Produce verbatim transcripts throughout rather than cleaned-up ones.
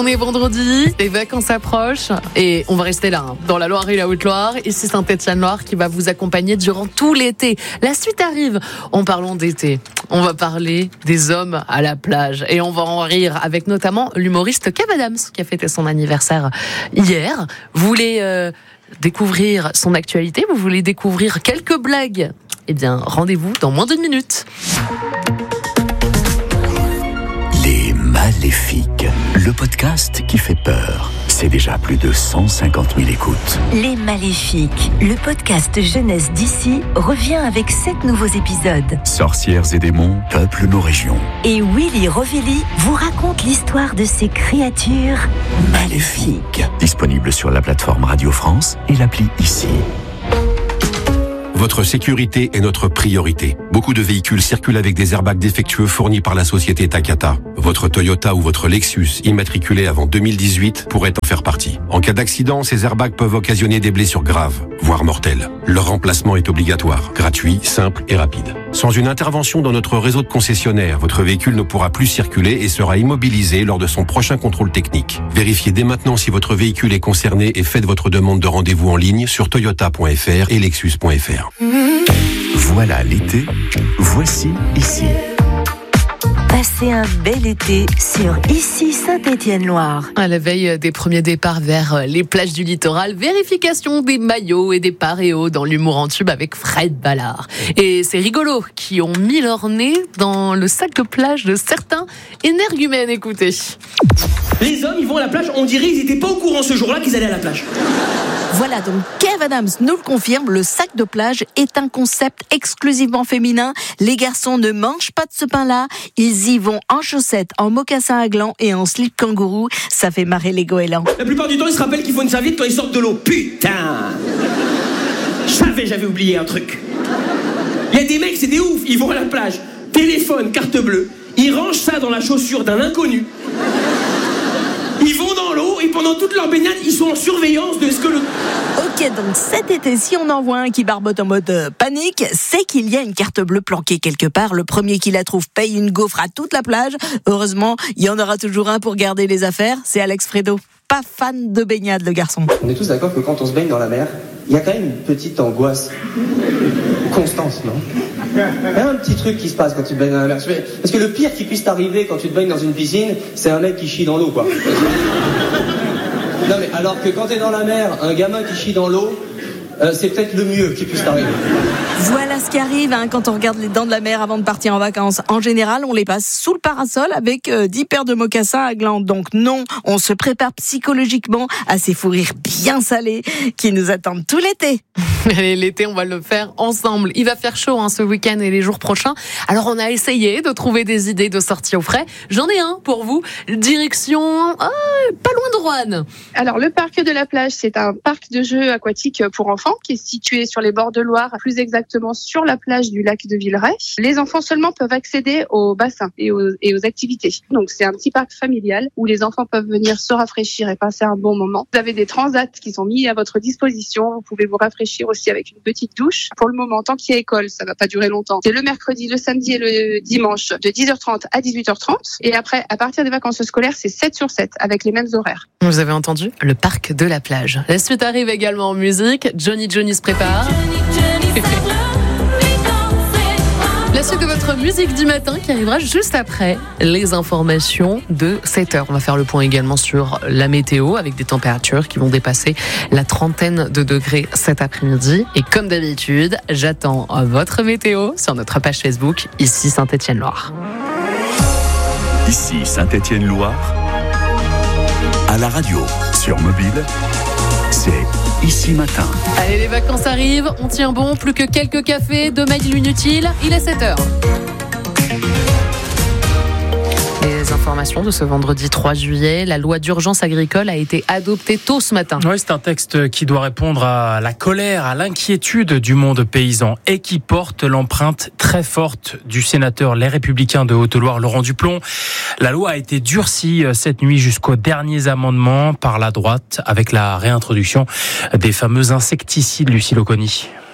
On est vendredi, les vacances approchent et on va rester là, hein, dans la Loire et la Haute-Loire. Ici Saint-Étienne-Loire qui va vous accompagner durant tout l'été. La suite arrive. En parlant d'été, on va parler des hommes à la plage et on va en rire avec notamment l'humoriste Kev Adams qui a fêté son anniversaire hier. Vous voulez euh, découvrir son actualité? Vous voulez découvrir quelques blagues? Eh bien, rendez-vous dans moins d'une minute. Les Maléfiques, le podcast qui fait peur. C'est déjà plus de cent cinquante mille écoutes. Les Maléfiques, le podcast jeunesse d'ici, revient avec sept nouveaux épisodes. Sorcières et démons peuplent nos régions. Et Willy Rovelli vous raconte l'histoire de ces créatures maléfiques. Disponible sur la plateforme Radio France et l'appli Ici. Votre sécurité est notre priorité. Beaucoup de véhicules circulent avec des airbags défectueux fournis par la société Takata. Votre Toyota ou votre Lexus, immatriculé avant deux mille dix-huit, pourrait en faire partie. En cas d'accident, ces airbags peuvent occasionner des blessures graves, voire mortelles. Leur remplacement est obligatoire, gratuit, simple et rapide. Sans une intervention dans notre réseau de concessionnaires, votre véhicule ne pourra plus circuler et sera immobilisé lors de son prochain contrôle technique. Vérifiez dès maintenant si votre véhicule est concerné et faites votre demande de rendez-vous en ligne sur toyota point f r et lexus point f r. Voilà l'été, voici Ici. Passez un bel été sur Ici Saint-Étienne-Loire. À la veille des premiers départs vers les plages du littoral, vérification des maillots et des paréos dans l'humour en tube avec Fred Ballard. Et c'est rigolo qui ont mis leur nez dans le sac de plage de certains énergumènes. Écoutez. Les hommes, ils vont à la plage, on dirait qu'ils n'étaient pas au courant ce jour-là qu'ils allaient à la plage. Voilà, donc Kev Adams nous le confirme, le sac de plage est un concept exclusivement féminin. Les garçons ne mangent pas de ce pain-là, ils y vont en chaussettes, en mocassins à glands et en slip kangourou. Ça fait marrer les goélands. La plupart du temps, ils se rappellent qu'il faut une serviette quand ils sortent de l'eau. Putain! Je savais, j'avais oublié un truc. Il y a des mecs, c'est des oufs, ils vont à la plage, téléphone, carte bleue, ils rangent ça dans la chaussure d'un inconnu. Ils vont dans l'eau et pendant toute leur baignade, ils sont en surveillance de ce que le... Ok, donc cet été, si on en voit un qui barbote en mode euh, panique, c'est qu'il y a une carte bleue planquée quelque part. Le premier qui la trouve paye une gaufre à toute la plage. Heureusement, il y en aura toujours un pour garder les affaires. C'est Alex Fredo. Pas fan de baignade, le garçon. On est tous d'accord que quand on se baigne dans la mer, il y a quand même une petite angoisse. Constance, non? Il y a un petit truc qui se passe quand tu te baignes dans la mer. Parce que le pire qui puisse t'arriver quand tu te baignes dans une piscine, c'est un mec qui chie dans l'eau, quoi. Non mais alors que quand t'es dans la mer, un gamin qui chie dans l'eau, euh, c'est peut-être le mieux qui puisse t'arriver. Voilà ce qui arrive hein, quand on regarde les dents de la mer avant de partir en vacances. En général, on les passe sous le parasol avec euh, dix paires de mocassins à glands. Donc non, on se prépare psychologiquement à ces fous rires bien salés qui nous attendent tout l'été. Allez, l'été, on va le faire ensemble. Il va faire chaud hein, ce week-end et les jours prochains. Alors, on a essayé de trouver des idées de sortie au frais. J'en ai un pour vous. Direction, oh, pas loin de Roanne. Alors, le parc de la plage, c'est un parc de jeux aquatiques pour enfants qui est situé sur les bords de Loire, plus exactement sur la plage du lac de Villeray. Les enfants seulement peuvent accéder au bassin et aux, et aux activités. Donc, c'est un petit parc familial où les enfants peuvent venir se rafraîchir et passer un bon moment. Vous avez des transats qui sont mis à votre disposition. Vous pouvez vous rafraîchir aussi avec une petite douche. Pour le moment, tant qu'il y a école, ça va pas durer longtemps. C'est le mercredi, le samedi et le dimanche de dix heures trente à dix-huit heures trente. Et après, à partir des vacances scolaires, c'est sept sur sept avec les mêmes horaires. Vous avez entendu? Le parc de la plage. La suite arrive également en musique. Johnny Johnny se prépare. La suite de votre musique du matin qui arrivera juste après les informations de sept heures. On va faire le point également sur la météo avec des températures qui vont dépasser la trentaine de degrés cet après-midi. Et comme d'habitude, j'attends votre météo sur notre page Facebook, Ici Saint-Étienne-Loire. Ici Saint-Étienne-Loire, à la radio, sur mobile, c'est Ici Matin. Allez, les vacances arrivent, on tient bon, plus que quelques cafés, deux mails inutiles, il est sept heures. Les informations de ce vendredi trois juillet, la loi d'urgence agricole a été adoptée tôt ce matin. Oui, c'est un texte qui doit répondre à la colère, à l'inquiétude du monde paysan et qui porte l'empreinte très forte du sénateur Les Républicains de Haute-Loire, Laurent Duplon. La loi a été durcie cette nuit jusqu'aux derniers amendements par la droite avec la réintroduction des fameux insecticides, Lucie Loconi.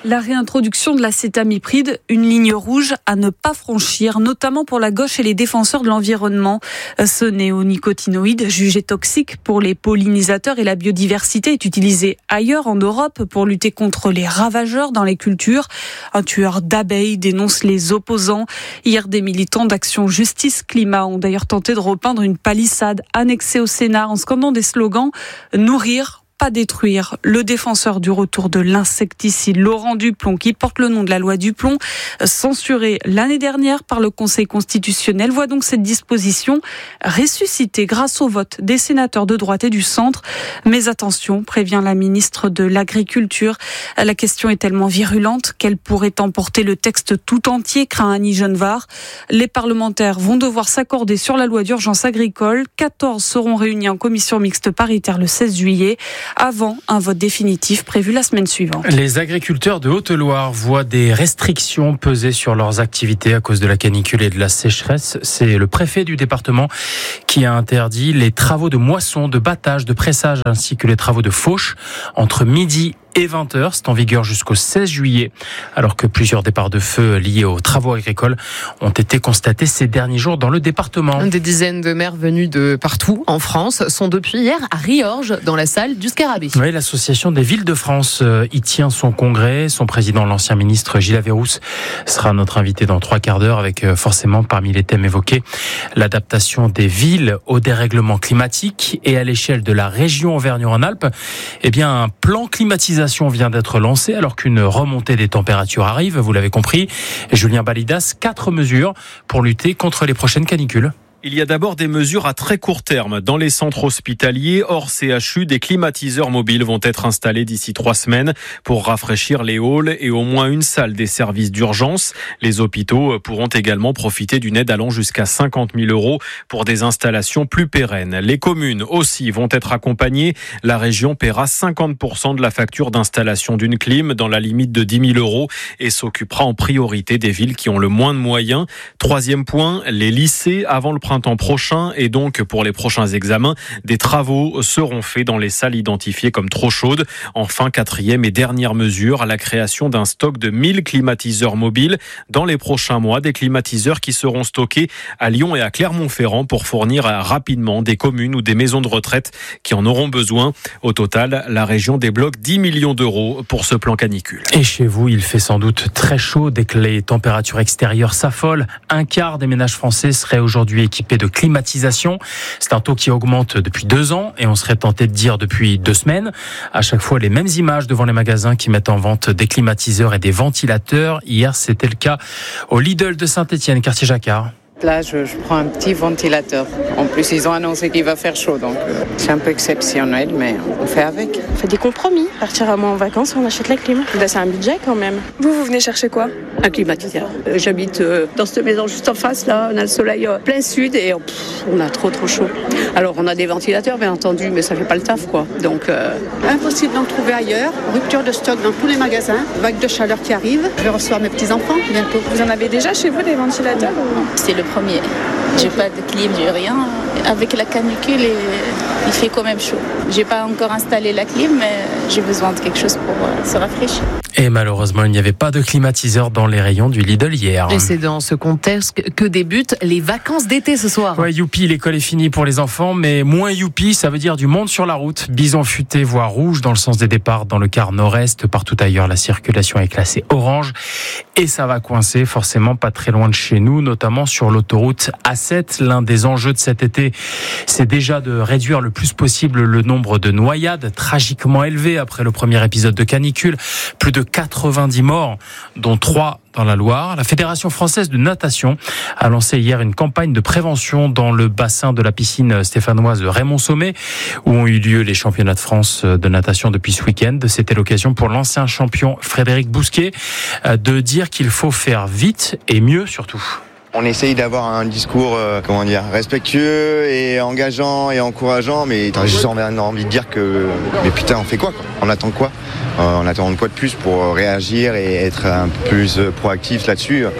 La réintroduction de l'acétamipride, une ligne rouge à ne pas franchir, notamment pour la gauche et les défenseurs de l'environnement. Ce néonicotinoïde, jugé toxique pour les pollinisateurs et la biodiversité, est utilisé ailleurs en Europe pour lutter contre les ravageurs dans les cultures. Un tueur d'abeilles dénonce les opposants. Hier, des militants d'Action Justice Climat ont d'ailleurs tenté de repeindre une palissade annexée au Sénat en scandant des slogans « Nourrir ». Pas détruire. Le défenseur du retour de l'insecticide, Laurent Duplon, qui porte le nom de la loi Duplon, censurée l'année dernière par le Conseil constitutionnel, voit donc cette disposition ressuscitée grâce au vote des sénateurs de droite et du centre. Mais attention, prévient la ministre de l'Agriculture, la question est tellement virulente qu'elle pourrait emporter le texte tout entier, craint Annie Genevard. Les parlementaires vont devoir s'accorder sur la loi d'urgence agricole. quatorze seront réunis en commission mixte paritaire le seize juillet. Avant un vote définitif prévu la semaine suivante. Les agriculteurs de Haute-Loire voient des restrictions peser sur leurs activités à cause de la canicule et de la sécheresse. C'est le préfet du département qui a interdit les travaux de moisson, de battage, de pressage ainsi que les travaux de fauche entre midi et vingt heures. C'est en vigueur jusqu'au seize juillet, alors que plusieurs départs de feu liés aux travaux agricoles ont été constatés ces derniers jours dans le département. Des dizaines de maires venus de partout en France sont depuis hier à Riorges, dans la salle du Scarabée. Oui, l'association des villes de France y tient son congrès. Son président, l'ancien ministre Gilles Averrousse, sera notre invité dans trois quarts d'heure avec forcément parmi les thèmes évoqués l'adaptation des villes au dérèglement climatique et à l'échelle de la région Auvergne-Rhône-Alpes. Eh bien, un plan climatisation vient d'être lancé alors qu'une remontée des températures arrive, vous l'avez compris. Julien Balidas, quatre mesures pour lutter contre les prochaines canicules. Il y a d'abord des mesures à très court terme. Dans les centres hospitaliers, hors C H U, des climatiseurs mobiles vont être installés d'ici trois semaines pour rafraîchir les halls et au moins une salle des services d'urgence. Les hôpitaux pourront également profiter d'une aide allant jusqu'à cinquante mille euros pour des installations plus pérennes. Les communes aussi vont être accompagnées. La région paiera cinquante pour cent de la facture d'installation d'une clim dans la limite de dix mille euros et s'occupera en priorité des villes qui ont le moins de moyens. Troisième point, les lycées avant le printemps prochain et donc pour les prochains examens, des travaux seront faits dans les salles identifiées comme trop chaudes. Enfin, quatrième et dernière mesure, la création d'un stock de mille climatiseurs mobiles dans les prochains mois, des climatiseurs qui seront stockés à Lyon et à Clermont-Ferrand pour fournir rapidement des communes ou des maisons de retraite qui en auront besoin. Au total, la région débloque dix millions d'euros pour ce plan canicule. Et chez vous, il fait sans doute très chaud dès que les températures extérieures s'affolent. Un quart des ménages français seraient aujourd'hui équipés de climatisation. C'est un taux qui augmente depuis deux ans et on serait tenté de dire depuis deux semaines. À chaque fois, les mêmes images devant les magasins qui mettent en vente des climatiseurs et des ventilateurs. Hier, c'était le cas au Lidl de Saint-Étienne, quartier Jacquard. Là, je, je prends un petit ventilateur. En plus, ils ont annoncé qu'il va faire chaud, donc euh, c'est un peu exceptionnel, mais on fait avec. On fait des compromis. Partir à moi en vacances, on achète la clim. Là, c'est un budget quand même. Vous, vous venez chercher quoi? Un climatiseur. Euh, j'habite euh, dans cette maison juste en face, là. On a le soleil euh, plein sud et oh, pff, on a trop, trop chaud. Alors, on a des ventilateurs, bien entendu, mais ça fait pas le taf, quoi. Donc, euh, impossible d'en trouver ailleurs. Rupture de stock dans tous les magasins. Vague de chaleur qui arrive. Je vais recevoir mes petits-enfants bientôt. Vous en avez déjà chez vous des ventilateurs? C'est le premier. J'ai pas de clim, j'ai rien. Avec la canicule, il fait quand même chaud. J'ai pas encore installé la clim, mais j'ai besoin de quelque chose pour se rafraîchir. Et malheureusement, il n'y avait pas de climatiseur dans les rayons du Lidl hier. Et c'est dans ce contexte que débutent les vacances d'été ce soir. Ouais, youpi, l'école est finie pour les enfants, mais moins youpi, ça veut dire du monde sur la route. Bison futé, voie rouge dans le sens des départs dans le quart nord-est. Partout ailleurs, la circulation est classée orange. Et ça va coincer forcément pas très loin de chez nous, notamment sur l'autoroute A sept. L'un des enjeux de cet été, c'est déjà de réduire le plus possible le nombre de noyades, tragiquement élevé après le premier épisode de canicule. Plus de quatre-vingt-dix morts, dont trois dans la Loire. La Fédération française de natation a lancé hier une campagne de prévention dans le bassin de la piscine stéphanoise de Raymond-Sommet, où ont eu lieu les championnats de France de natation depuis ce week-end. C'était l'occasion pour l'ancien champion Frédéric Bousquet de dire qu'il faut faire vite et mieux surtout. On essaye d'avoir un discours, euh, comment dire, respectueux et engageant et encourageant, mais t'as juste envie de dire que, mais putain, on fait quoi, quoi On attend quoi euh, On attend quoi de plus pour réagir et être un peu plus proactif là-dessus.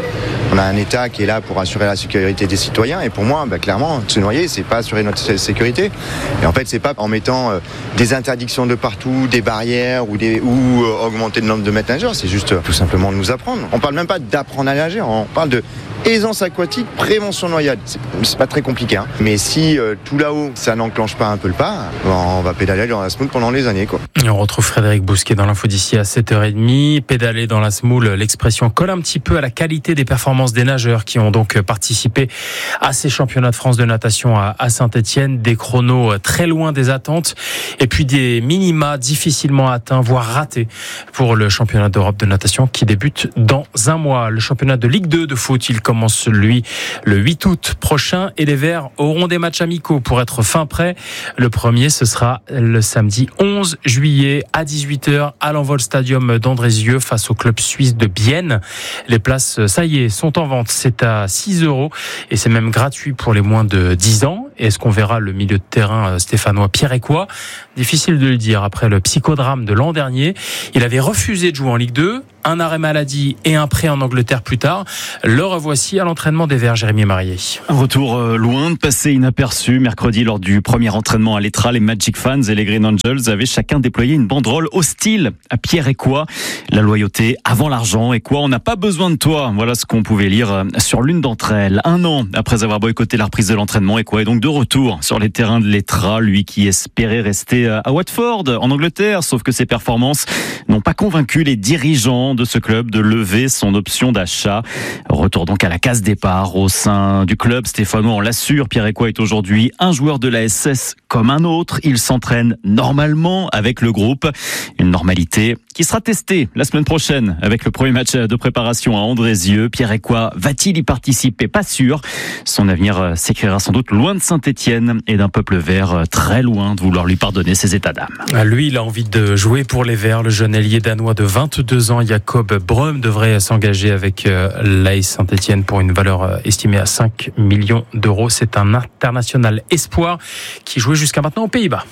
On a un État qui est là pour assurer la sécurité des citoyens. Et pour moi, bah, clairement, se noyer, c'est pas assurer notre sécurité. Et en fait, c'est pas en mettant euh, des interdictions de partout, des barrières ou, des, ou euh, augmenter le nombre de maîtres nageurs. C'est juste euh, tout simplement de nous apprendre. On parle même pas d'apprendre à nager. On parle de aisance aquatique, prévention noyade. C'est, c'est pas très compliqué. Hein. Mais si euh, tout là-haut, ça n'enclenche pas un peu le pas, on va pédaler dans la semoule pendant les années, quoi. Et on retrouve Frédéric Bousquet dans l'info d'ici à sept heures trente. Pédaler dans la semoule, l'expression colle un petit peu à la qualité des performances des nageurs qui ont donc participé à ces championnats de France de natation à, à Saint-Étienne. Des chronos très loin des attentes et puis des minima difficilement atteints, voire ratés pour le championnat d'Europe de natation qui débute dans un mois. Le championnat de Ligue deux de foot, il commence lui le huit août prochain et les Verts auront des matchs amicaux pour être fin prêts. Le premier, ce sera le samedi onze juillet à dix-huit heures à l'Envol Stadium d'Andrézieux face au club suisse de Bienne. Les places, ça y est, sont en vente. C'est à six euros et c'est même gratuit pour les moins de dix ans. Et est-ce qu'on verra le milieu de terrain stéphanois Pierre Ecois ? Difficile de le dire après le psychodrame de l'an dernier. Il avait refusé de jouer en Ligue deux, un arrêt maladie et un prêt en Angleterre plus tard. Le revoici à l'entraînement des Verts, Jérémy Marié. Un retour loin de passer inaperçu. Mercredi, lors du premier entraînement à l'Etra, les Magic Fans et les Green Angels avaient chacun déployé une banderole hostile à Pierre Ecois. La loyauté avant l'argent. Ecois, on n'a pas besoin de toi. Voilà ce qu'on pouvait lire sur l'une d'entre elles. Un an après avoir boycotté la reprise de l'entraînement, Ecois est donc de retour sur les terrains de l'Etra. Lui qui espérait rester à Watford, en Angleterre, sauf que ses performances n'ont pas convaincu les dirigeants de ce club de lever son option d'achat. Retour donc à la case départ au sein du club stéphanois, on l'assure. Pierre Ecois est aujourd'hui un joueur de la S S comme un autre. Il s'entraîne normalement avec le groupe. Une normalité qui sera testée la semaine prochaine avec le premier match de préparation à Andrézieux. Pierre Ecois va-t-il y participer ? Pas sûr. Son avenir s'écrira sans doute loin de Saint-Étienne et d'un peuple vert très loin de vouloir lui pardonner ses états d'âme. Lui, il a envie de jouer pour les Verts. Le jeune ailier danois de vingt-deux ans, Jacob Brøm, devrait s'engager avec l'A S Saint-Étienne pour une valeur estimée à cinq millions d'euros. C'est un international espoir qui jouait jusqu'à maintenant aux Pays-Bas.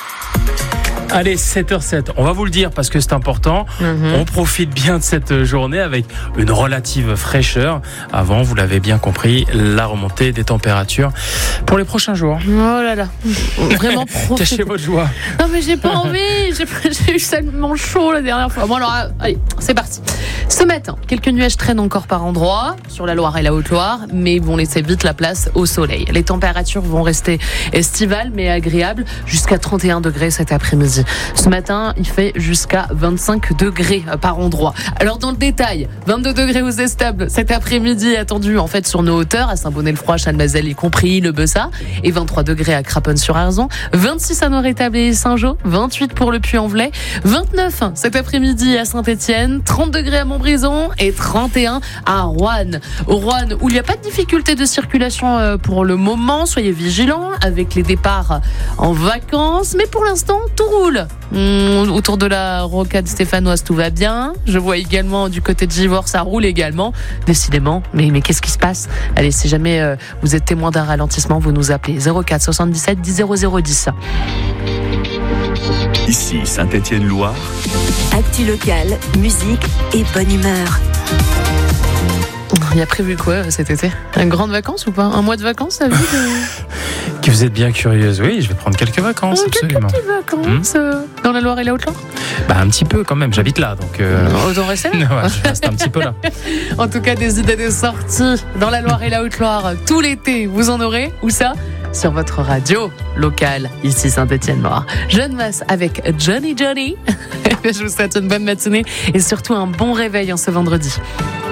Allez, sept heures zéro sept, on va vous le dire parce que c'est important. Mmh. On profite bien de cette journée avec une relative fraîcheur. Avant, vous l'avez bien compris, la remontée des températures pour les prochains jours. Oh là là, vraiment profitez. Cachez votre joie. Non mais j'ai pas envie, j'ai, j'ai eu tellement chaud la dernière fois. Bon alors, allez, c'est parti. Ce matin, quelques nuages traînent encore par endroits sur la Loire et la Haute-Loire, mais vont laisser vite la place au soleil. Les températures vont rester estivales mais agréables jusqu'à trente et un degrés cet après-midi. Ce matin, il fait jusqu'à vingt-cinq degrés par endroit. Alors dans le détail, vingt-deux degrés aux Estables cet après-midi attendu en fait sur nos hauteurs, à Saint-Bonnet-le-Froid, Chalmazel y compris, le Bessat, et vingt-trois degrés à Craponne-sur-Arzon, vingt-six à Noiré-Établi et Saint-Jean, vingt-huit pour le Puy-en-Velay, vingt-neuf cet après-midi à Saint-Étienne, trente degrés à Montbrison et trente et un à Roanne. Au Roanne, où il n'y a pas de difficulté de circulation pour le moment, soyez vigilants avec les départs en vacances, mais pour l'instant, tout roule. Mmh, autour de la rocade stéphanoise, tout va bien. Je vois également du côté de Givors, ça roule également. Décidément, mais, mais qu'est-ce qui se passe ? Allez, si jamais euh, vous êtes témoin d'un ralentissement, vous nous appelez zéro quatre soixante-dix-sept dix zéro zéro dix. Ici Saint-Étienne-Loire. Actu locale, musique et bonne humeur. Il y a prévu quoi cet été ? Une grande vacances ou pas ? Un mois de vacances, ça veut de... Que vous êtes bien curieuse, oui, je vais prendre quelques vacances, oh, absolument. Quelques petites vacances mmh. euh, dans la Loire et la Haute-Loire ? Bah un petit peu quand même, j'habite là, donc... Euh... Autant rester là. Ouais, je reste un petit peu là. En tout cas, des idées de sorties dans la Loire et la Haute-Loire tout l'été, vous en aurez, où ça ? Sur votre radio locale, ici Saint-Étienne-Loire. Jeanne Masse avec Johnny Johnny. Je vous souhaite une bonne matinée et surtout un bon réveil en ce vendredi.